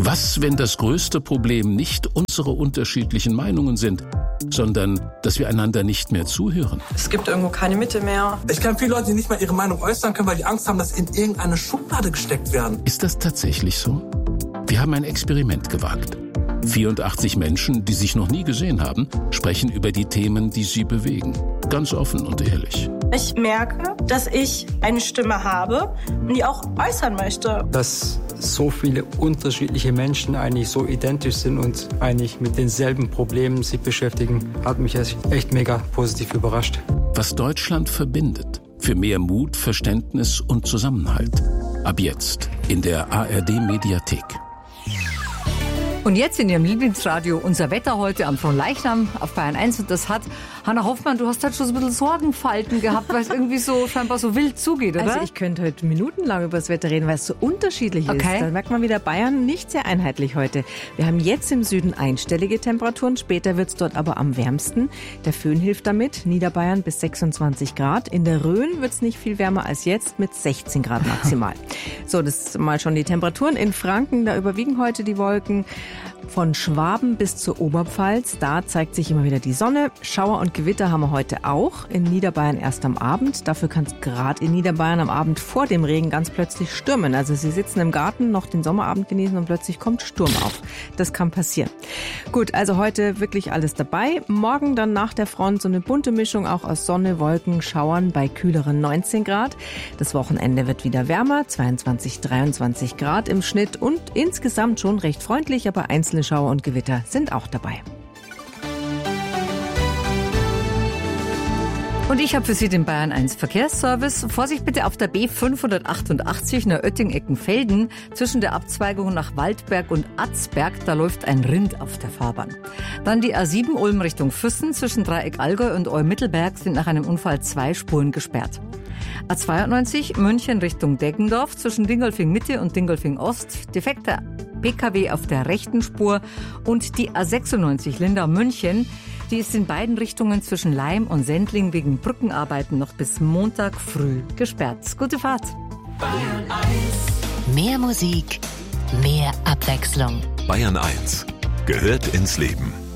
Was, wenn das größte Problem nicht unsere unterschiedlichen Meinungen sind, sondern dass wir einander nicht mehr zuhören? Es gibt irgendwo keine Mitte mehr. Ich kenne viele Leute, die nicht mal ihre Meinung äußern können, weil die Angst haben, dass sie in irgendeine Schublade gesteckt werden. Ist das tatsächlich so? Wir haben ein Experiment gewagt. 84 Menschen, die sich noch nie gesehen haben, sprechen über die Themen, die sie bewegen. Ganz offen und ehrlich. Ich merke, dass ich eine Stimme habe und die auch äußern möchte. Dass so viele unterschiedliche Menschen eigentlich so identisch sind und eigentlich mit denselben Problemen sich beschäftigen, hat mich echt mega positiv überrascht. Was Deutschland verbindet. Für mehr Mut, Verständnis und Zusammenhalt. Ab jetzt in der ARD-Mediathek. Und jetzt in Ihrem Lieblingsradio unser Wetter heute am Fronleichnam auf Bayern 1. Und das hat, Hanna Hoffmann, du hast halt schon so ein bisschen Sorgenfalten gehabt, weil es irgendwie so scheinbar so wild zugeht, oder? Also ich könnte heute minutenlang über das Wetter reden, weil es so unterschiedlich ist. Da merkt man wieder, Bayern nicht sehr einheitlich heute. Wir haben jetzt im Süden einstellige Temperaturen, später wird es dort aber am wärmsten. Der Föhn hilft damit, Niederbayern bis 26 Grad. In der Rhön wird es nicht viel wärmer als jetzt mit 16 Grad maximal. So, das ist mal schon die Temperaturen. In Franken, da überwiegen heute die Wolken. Von Schwaben bis zur Oberpfalz, da zeigt sich immer wieder die Sonne. Schauer und Gewitter haben wir heute auch. In Niederbayern erst am Abend. Dafür kann es gerade in Niederbayern am Abend vor dem Regen ganz plötzlich stürmen. Also Sie sitzen im Garten, noch den Sommerabend genießen und plötzlich kommt Sturm auf. Das kann passieren. Gut, also heute wirklich alles dabei. Morgen dann nach der Front so eine bunte Mischung auch aus Sonne, Wolken, Schauern bei kühleren 19 Grad. Das Wochenende wird wieder wärmer, 22, 23 Grad im Schnitt und insgesamt schon recht freundlich, aber einzelne Schauer und Gewitter sind auch dabei. Und ich habe für Sie den Bayern 1 Verkehrsservice. Vorsicht bitte auf der B588 nach Oetting-Eckenfelden. Zwischen der Abzweigung nach Waldberg und Atzberg, da läuft ein Rind auf der Fahrbahn. Dann die A7 Ulm Richtung Füssen. Zwischen Dreieck Allgäu und Eumittelberg sind nach einem Unfall 2 Spuren gesperrt. A92 München Richtung Deggendorf. Zwischen Dingolfing Mitte und Dingolfing Ost. Defekter PKW auf der rechten Spur. Und die A96 Lindau München. Die ist in beiden Richtungen zwischen Laim und Sendling wegen Brückenarbeiten noch bis Montag früh gesperrt. Gute Fahrt. Bayern 1. Mehr Musik, mehr Abwechslung. Bayern 1 gehört ins Leben.